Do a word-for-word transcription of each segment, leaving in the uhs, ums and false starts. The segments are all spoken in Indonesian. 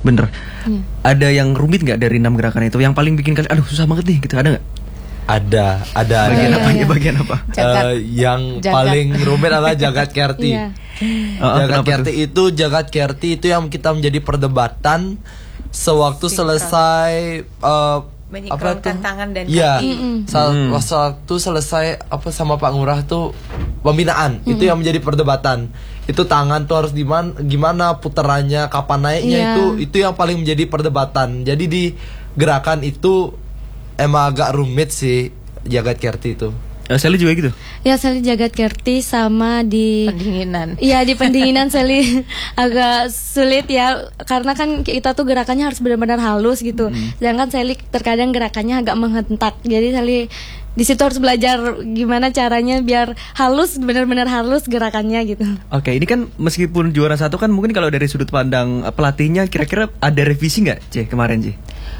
Bener. Hmm. Ada yang rumit nggak dari enam gerakan itu? Yang paling bikin kalian, aduh susah banget nih, gitu, ada nggak? Ada, ada. Bagian ada. apa? iya. Bagian apa? Jagat. Eh, yang Jagat. paling rumit adalah Jagat Kerti. Iya. Oh, Jagat kenapa Kerti itu Jagat Kerti itu yang kita menjadi perdebatan sewaktu Sinkron. selesai eh, Menyingkronkan tangan dan Iya. kaki. Sa- Mm. Waktu selesai apa sama Pak Ngurah tuh pembinaan itu yang menjadi perdebatan. Itu tangan tuh harus gimana, gimana putarannya, kapan naiknya Iya. itu itu yang paling menjadi perdebatan. Jadi di gerakan itu emang agak rumit sih Jagat Kerti itu. Eh, Sally juga gitu? Ya, Sally Jagat Kerti sama di Pendinginan. Iya, di pendinginan Sally agak sulit ya, karena kan kita tuh gerakannya harus benar-benar halus gitu. Sedangkan Sally terkadang gerakannya agak menghentak. Jadi Sally di situ harus belajar gimana caranya biar halus, benar-benar halus gerakannya gitu. Oke, ini kan meskipun juara satu kan mungkin kalau dari sudut pandang eh, pelatihnya kira-kira ada revisi nggak, C, kemarin, C?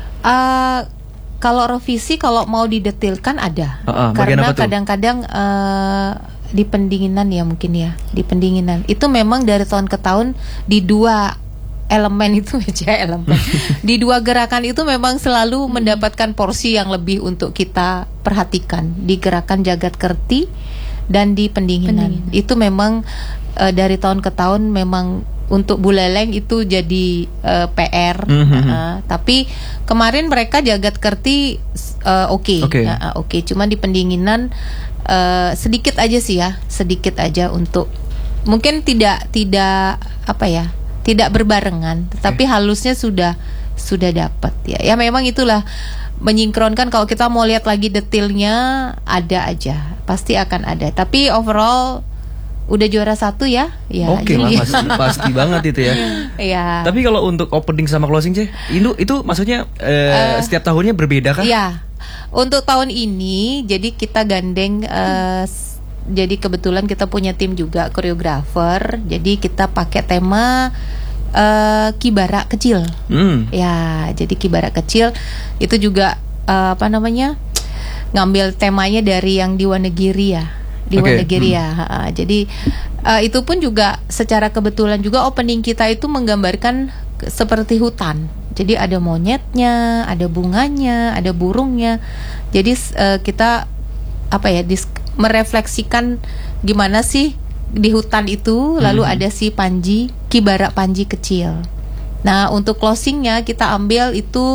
Uh, kalau revisi kalau mau didetilkan ada. Uh-uh, bagian karena apa tuh? kadang-kadang uh, di pendinginan ya mungkin ya, di pendinginan itu memang dari tahun ke tahun di dua elemen itu aja elemen di dua gerakan itu memang selalu mendapatkan porsi yang lebih untuk kita perhatikan di gerakan Jagat Kerti dan di pendinginan. Pendinginan. Itu memang uh, dari tahun ke tahun memang untuk Buleleng itu jadi uh, P R. Mhm. Uh, tapi kemarin mereka Jagat Kerti uh, oke, Oke. Uh, uh, oke. Cuma di pendinginan uh, sedikit aja sih ya, sedikit aja untuk mungkin tidak tidak apa ya, tidak berbarengan, tapi halusnya sudah sudah dapat ya. Ya memang itulah menyingkronkan. Kalau kita mau lihat lagi detailnya ada aja, pasti akan ada. Tapi overall udah juara satu ya, ya. Oke lah, jadi- pasti, pasti banget itu ya. Ya. Tapi kalau untuk opening sama closing, C, itu itu maksudnya eh, setiap tahunnya berbeda kah? Iya. Untuk tahun ini jadi kita gandeng eh, s- jadi kebetulan kita punya tim juga koreografer. Jadi kita pakai tema eh, Kibara kecil. Hmm. Ya, jadi Kibara kecil itu juga eh, apa namanya? Ngambil temanya dari yang di Wonogiri ya. Di Oke, Wonogiri hmm. ya. Ha, ha. Jadi eh, itu pun juga secara kebetulan juga opening kita itu menggambarkan ke- seperti hutan. Jadi ada monyetnya, ada bunganya, ada burungnya. Jadi s- eh, kita apa ya? Dis- merefleksikan gimana sih di hutan itu, lalu Hmm. ada si Panji, Kibara Panji kecil. Nah, untuk closingnya kita ambil itu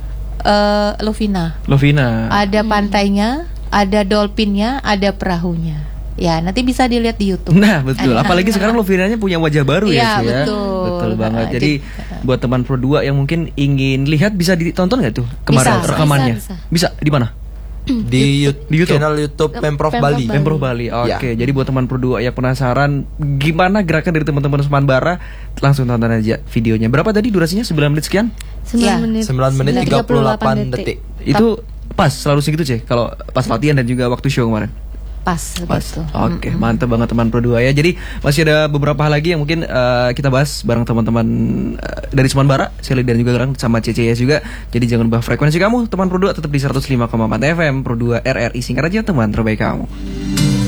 eh, Lovina. Lovina. Ada pantainya, ada dolphinnya, ada perahunya. Ya, nanti bisa dilihat di YouTube. Nah, betul. Ada. Apalagi sekarang Lovinanya punya wajah baru Iya, ya, C, ya. betul. Betul banget. Nah, Jadi jadi- buat teman Pro dua yang mungkin ingin lihat bisa ditonton nggak tuh kemarin Bisa, rekamannya? bisa, Bisa di mana? Di, Yu- Di YouTube? channel YouTube Pemprov Pemprov Bali. Bali. Pemprov Bali. Oke, Ya. jadi buat teman Pro dua yang penasaran gimana gerakan dari teman-teman Seman Bara, langsung tonton aja videonya. Berapa tadi durasinya? sembilan menit sekian? sembilan Ya, menit sembilan menit tiga puluh delapan detik. Itu pas selalu segitu, C, kalau pas latihan dan juga waktu show kemarin. Pas, Pas. begitu. Oke, mantap banget teman Pro dua ya. Jadi masih ada beberapa hal lagi yang mungkin eh, kita bahas bareng teman-teman eh, dari Seman Bara, Sally dan juga Gerang sama C C S juga. Jadi jangan lupa frekuensi kamu teman Pro dua tetap di seratus lima koma empat F M Pro dua R R I, singkat aja teman terbaik kamu.